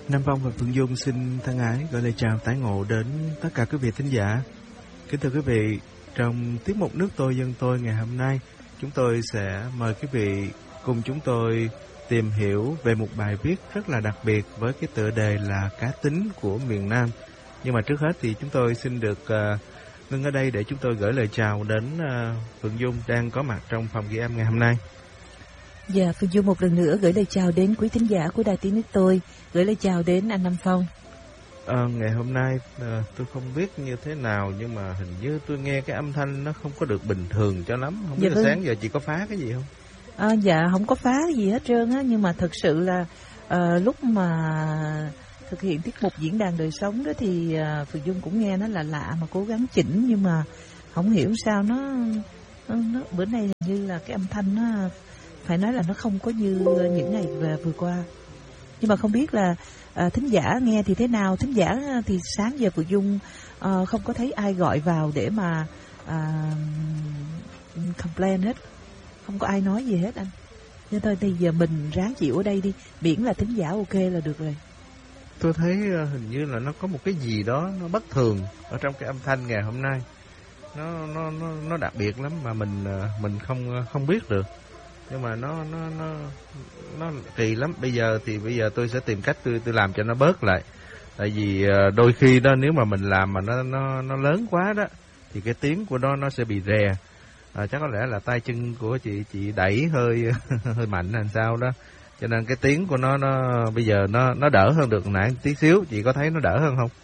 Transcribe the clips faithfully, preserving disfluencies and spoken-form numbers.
Nam Phong và Phương Dung xin thân ái gửi lời chào tái ngộ đến tất cả quý vị thính giả. Kính thưa quý vị, trong tiết mục Nước Tôi Dân Tôi ngày hôm nay, chúng tôi sẽ mời quý vị cùng chúng tôi tìm hiểu về một bài viết rất là đặc biệt với cái tựa đề là Cá tính của miền Nam. Nhưng mà trước hết thì chúng tôi xin được uh, ngưng ở đây để chúng tôi gửi lời chào đến uh, Phương Dung đang có mặt trong phòng ghi âm ngày hôm nay. Dạ, Phương Dung một lần nữa gửi lời chào đến quý thính giả của Đài Tiếng Nước Tôi, gửi lời chào đến anh Nam Phong. À, ngày hôm nay à, tôi không biết như thế nào nhưng mà hình như tôi nghe cái âm thanh nó không có được bình thường cho lắm. Không biết dạ là sáng giờ chị có phá cái gì không? À, dạ không có phá cái gì hết trơn á, nhưng mà thật sự là à, lúc mà thực hiện tiết mục diễn đàn đời sống đó thì à, Phương Dung cũng nghe nó là lạ mà cố gắng chỉnh, nhưng mà không hiểu sao nó, nó, nó bữa nay hình như là cái âm thanh nó phải nói là nó không có như những ngày vừa, vừa qua. Nhưng mà không biết là à, thính giả nghe thì thế nào. Thính giả thì sáng giờ Phương Dung à, không có thấy ai gọi vào để mà à, complain hết, không có ai nói gì hết anh. Nên thôi bây giờ mình ráng chịu ở đây đi, miễn là thính giả ok là được rồi. Tôi thấy hình như là nó có một cái gì đó nó bất thường ở trong cái âm thanh ngày hôm nay. Nó nó nó nó đặc biệt lắm mà mình mình không không biết được. Nhưng mà nó nó nó nó kỳ lắm. Bây giờ thì bây giờ tôi sẽ tìm cách tôi tôi làm cho nó bớt lại. Tại vì đôi khi đó nếu mà mình làm mà nó nó nó lớn quá đó thì cái tiếng của nó nó sẽ bị rè. À, chắc có lẽ là tay chân của chị chị đẩy hơi hơi mạnh hay sao đó. Cho nên cái tiếng của nó nó bây giờ nó nó đỡ hơn được nãy tí xíu. Chị có thấy nó đỡ hơn không?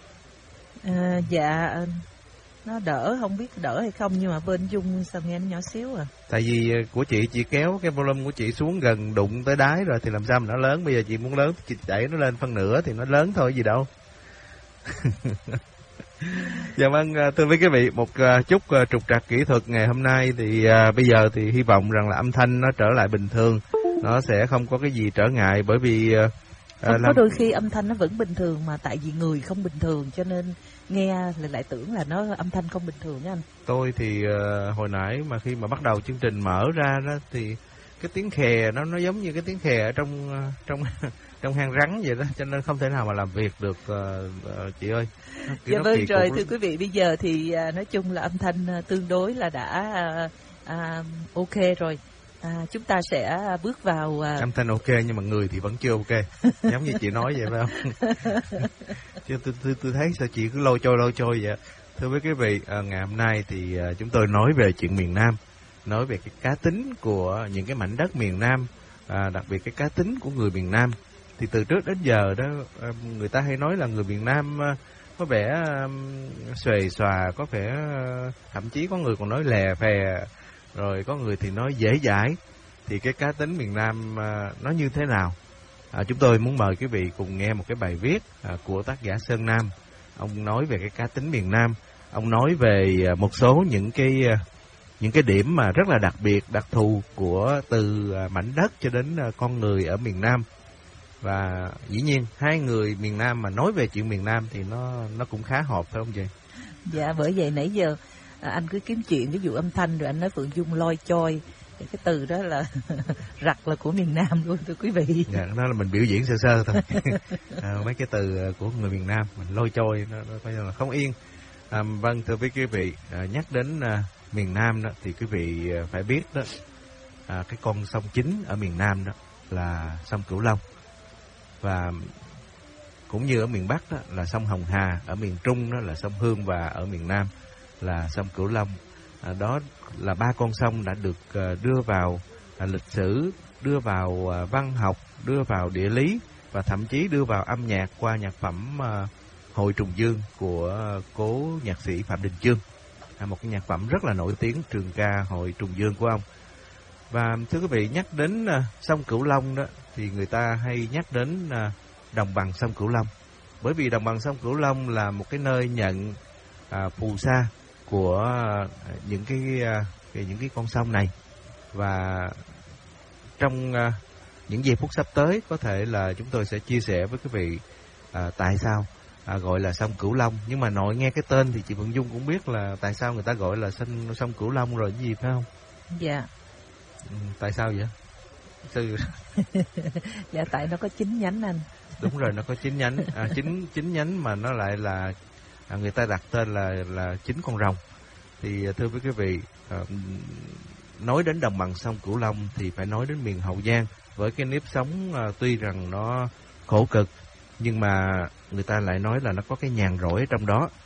À, dạ nó đỡ, không biết đỡ hay không, nhưng mà bên Dung sao nghe nó nhỏ xíu à. Tại vì của chị chị kéo cái volume của chị xuống gần đụng tới đáy rồi thì làm sao mà nó lớn. Bây giờ chị muốn lớn chị đẩy nó lên phân nửa thì nó lớn thôi gì đâu. Dạ vâng, thưa với quý vị, một chút trục trặc kỹ thuật ngày hôm nay thì à, bây giờ thì hy vọng rằng là âm thanh nó trở lại bình thường, nó sẽ không có cái gì trở ngại, bởi vì à, không làm... có đôi khi âm thanh nó vẫn bình thường mà tại vì người không bình thường cho nên nghe lại lại tưởng là nó âm thanh không bình thường á anh. Tôi thì uh, hồi nãy mà khi mà bắt đầu chương trình mở ra đó thì cái tiếng khè nó nó giống như cái tiếng khè ở trong uh, trong trong hang rắn vậy đó, cho nên không thể nào mà làm việc được uh, uh, chị ơi. Dạ vâng rồi, thưa quý vị, bây giờ thì uh, nói chung là âm thanh uh, tương đối là đã uh, uh, ok rồi. À, chúng ta sẽ bước vào uh... âm thanh ok nhưng mà người thì vẫn chưa ok. Giống như chị nói vậy phải không? Chứ tôi, tôi, tôi thấy sao chị cứ lôi trôi lôi trôi vậy. Thưa với quý vị, à, ngày hôm nay thì à, chúng tôi nói về chuyện miền Nam, nói về cái cá tính của những cái mảnh đất miền Nam, à, đặc biệt cái cá tính của người miền Nam. Thì từ trước đến giờ đó à, người ta hay nói là người miền Nam à, có vẻ à, xuề xòa, có vẻ à, thậm chí có người còn nói lè phè, rồi có người thì nói dễ dãi. Thì cái cá tính miền Nam à, nó như thế nào? À, chúng tôi muốn mời quý vị cùng nghe một cái bài viết à, của tác giả Sơn Nam. Ông nói về cái cá tính miền Nam. Ông nói về à, một số những cái à, những cái điểm mà rất là đặc biệt, đặc thù của từ à, mảnh đất cho đến à, con người ở miền Nam. Và dĩ nhiên hai người miền Nam mà nói về chuyện miền Nam thì nó nó cũng khá hợp, phải không chị? Dạ, bởi vậy nãy giờ à, anh cứ kiếm chuyện cái vụ âm thanh rồi anh nói Phượng Dung loi choi. Cái từ đó là rặt là của miền Nam luôn thưa quý vị. Dạ, đó là mình biểu diễn sơ sơ thôi. À, mấy cái từ của người miền Nam mình lôi trôi nó, nó coi như là không yên. À, vâng, thưa với quý vị, à, nhắc đến à, miền Nam đó thì quý vị phải biết đó, à, cái con sông chính ở miền Nam đó là sông Cửu Long, và cũng như ở miền Bắc đó là sông Hồng Hà, ở miền Trung đó là sông Hương, và ở miền Nam là sông Cửu Long. À, đó là ba con sông đã được uh, đưa vào uh, lịch sử, đưa vào uh, văn học, đưa vào địa lý và thậm chí đưa vào âm nhạc qua nhạc phẩm uh, Hội Trùng Dương của uh, cố nhạc sĩ Phạm Đình Chương, à, một cái nhạc phẩm rất là nổi tiếng, trường ca Hội Trùng Dương của ông. Và thưa quý vị, nhắc đến uh, sông Cửu Long đó thì người ta hay nhắc đến uh, đồng bằng sông Cửu Long, bởi vì đồng bằng sông Cửu Long là một cái nơi nhận uh, phù sa của những cái, cái những cái con sông này. Và trong uh, những giây phút sắp tới có thể là chúng tôi sẽ chia sẻ với quý vị uh, tại sao uh, gọi là sông Cửu Long. Nhưng mà nội nghe cái tên thì chị Phượng Dung cũng biết là tại sao người ta gọi là sông, sông Cửu Long rồi, cái gì phải không? Dạ. Ừ, tại sao vậy? Từ... Dạ tại nó có chín nhánh anh. Đúng rồi, nó có chín nhánh, à, chín chín nhánh mà nó lại là à, người ta đặt tên là là chín con rồng. Thì thưa với quý vị, à, nói đến đồng bằng sông Cửu Long thì phải nói đến miền Hậu Giang với cái nếp sống à, tuy rằng nó khổ cực nhưng mà người ta lại nói là nó có cái nhàn rỗi ở trong đó.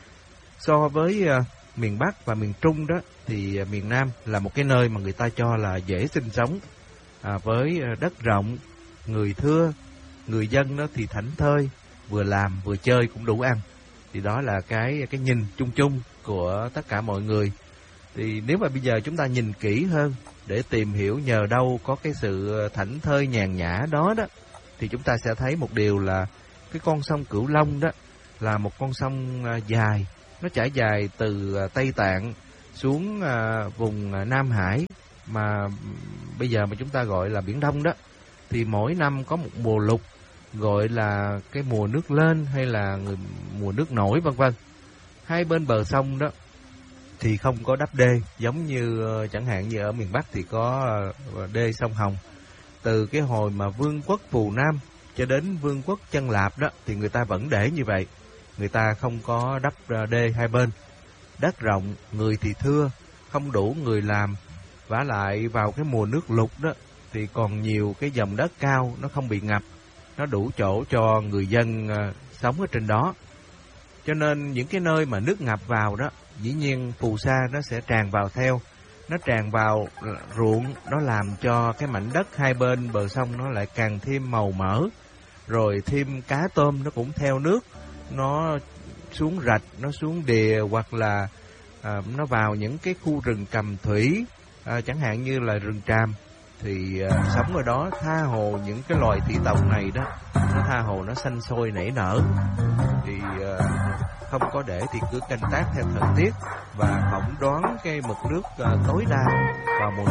So với à, miền Bắc và miền Trung đó thì à, miền Nam là một cái nơi mà người ta cho là dễ sinh sống, à, với à, đất rộng, người thưa, người dân đó thì thảnh thơi, vừa làm vừa chơi cũng đủ ăn. Thì đó là cái cái nhìn chung chung của tất cả mọi người. Thì nếu mà bây giờ chúng ta nhìn kỹ hơn để tìm hiểu nhờ đâu có cái sự thảnh thơi nhàn nhã đó đó, thì chúng ta sẽ thấy một điều là cái con sông Cửu Long đó là một con sông dài, nó trải dài từ Tây Tạng xuống vùng Nam Hải mà bây giờ mà chúng ta gọi là Biển Đông đó. Thì mỗi năm có một mùa lụt gọi là cái mùa nước lên hay là mùa nước nổi vân vân. Hai bên bờ sông đó thì không có đắp đê, giống như chẳng hạn như ở miền Bắc thì có đê sông Hồng. Từ cái hồi mà Vương quốc Phù Nam cho đến Vương quốc Chân Lạp đó thì người ta vẫn để như vậy. Người ta không có đắp đê hai bên. Đất rộng, người thì thưa, không đủ người làm. Vả lại vào cái mùa nước lụt đó thì còn nhiều cái dòng đất cao, nó không bị ngập, nó đủ chỗ cho người dân uh, sống ở trên đó. Cho nên những cái nơi mà nước ngập vào đó, dĩ nhiên phù sa nó sẽ tràn vào theo. Nó tràn vào ruộng, nó làm cho cái mảnh đất hai bên bờ sông nó lại càng thêm màu mỡ. Rồi thêm cá tôm nó cũng theo nước, nó xuống rạch, nó xuống đìa hoặc là à, nó vào những cái khu rừng cầm thủy, à, chẳng hạn như là rừng tràm. Thì à, sống ở đó tha hồ những cái loài thủy tộc này đó, nó tha hồ nó xanh sôi nảy nở. Thì à, không có để thì cứ canh tác theo thời tiết và phỏng đoán cái mực nước à, tối đa vào mùa